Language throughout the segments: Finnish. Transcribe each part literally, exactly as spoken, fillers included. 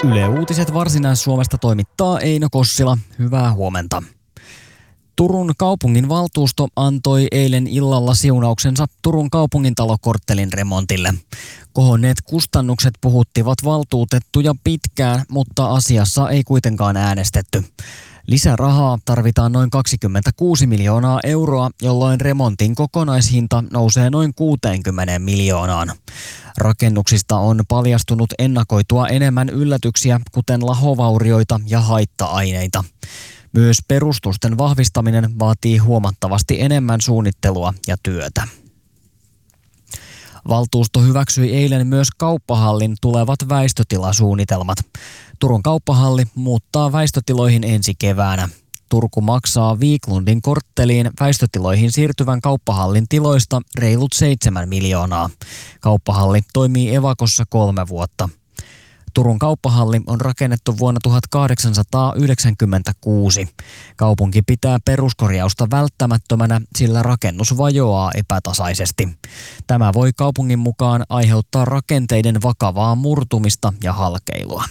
Yle Uutiset Varsinais-Suomesta toimittaa Eino Kossila. Hyvää huomenta. Turun kaupungin valtuusto antoi eilen illalla siunauksensa Turun kaupungintalokorttelin remontille. Kohonneet kustannukset puhuttivat valtuutettuja pitkään, mutta asiassa ei kuitenkaan äänestetty. Lisärahaa tarvitaan noin kaksikymmentäkuusi miljoonaa euroa, jolloin remontin kokonaishinta nousee noin kuusikymmentä miljoonaan. Rakennuksista on paljastunut ennakoitua enemmän yllätyksiä, kuten lahovaurioita ja haitta-aineita. Myös perustusten vahvistaminen vaatii huomattavasti enemmän suunnittelua ja työtä. Valtuusto hyväksyi eilen myös kauppahallin tulevat väistötilasuunnitelmat. Turun kauppahalli muuttaa väistötiloihin ensi keväänä. Turku maksaa Viiklundin kortteliin väistötiloihin siirtyvän kauppahallin tiloista reilut seitsemän miljoonaa. Kauppahalli toimii evakossa kolme vuotta. Turun kauppahalli on rakennettu vuonna tuhatkahdeksansataayhdeksänkymmentäkuusi. Kaupunki pitää peruskorjausta välttämättömänä, sillä rakennus vajoaa epätasaisesti. Tämä voi kaupungin mukaan aiheuttaa rakenteiden vakavaa murtumista ja halkeilua.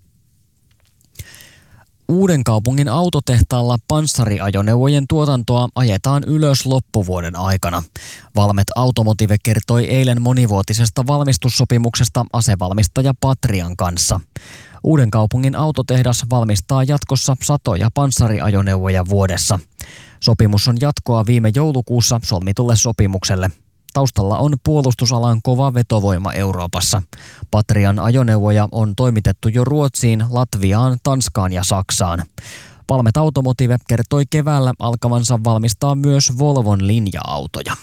Uudenkaupungin autotehtaalla panssariajoneuvojen tuotantoa ajetaan ylös loppuvuoden aikana. Valmet Automotive kertoi eilen monivuotisesta valmistussopimuksesta asevalmistaja Patrian kanssa. Uudenkaupungin autotehdas valmistaa jatkossa satoja panssariajoneuvoja vuodessa. Sopimus on jatkoa viime joulukuussa solmitulle sopimukselle. Taustalla on puolustusalan kova vetovoima Euroopassa. Patrian ajoneuvoja on toimitettu jo Ruotsiin, Latviaan, Tanskaan ja Saksaan. Valmet Automotive kertoi keväällä alkavansa valmistaa myös Volvon linja-autoja.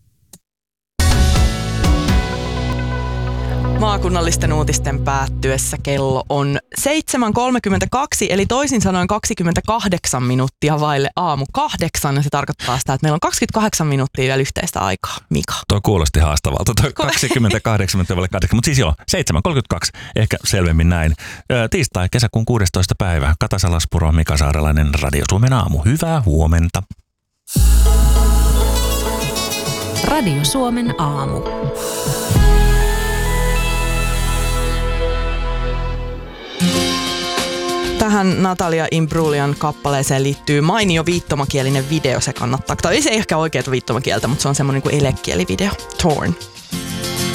Maakunnallisten uutisten päättyessä kello on seitsemän kolmekymmentäkaksi, eli toisin sanoen kaksikymmentäkahdeksan minuuttia vaille aamu kahdeksan. Ja se tarkoittaa sitä, että meillä on kaksikymmentäkahdeksan minuuttia vielä yhteistä aikaa. Mika? Tuo kuulosti haastavalta, tuo kaksikymmentäkahdeksan minuuttia vaille kahdeksan. Mutta siis joo, seitsemän kolmekymmentäkaksi, ehkä selvemmin näin. Tiistai, kesäkuun kuudestoista päivä. Kata Salaspuro, Mika Saarelainen, Radio Suomen aamu. Hyvää huomenta. Radio Suomen aamu. Tähän Natalia Imbrulian kappaleeseen liittyy mainio viittomakielinen video, se kannattaa. Tai ei se ehkä oikeat viittomakieltä, mutta se on semmoinen kuin elekielivideo. Torn.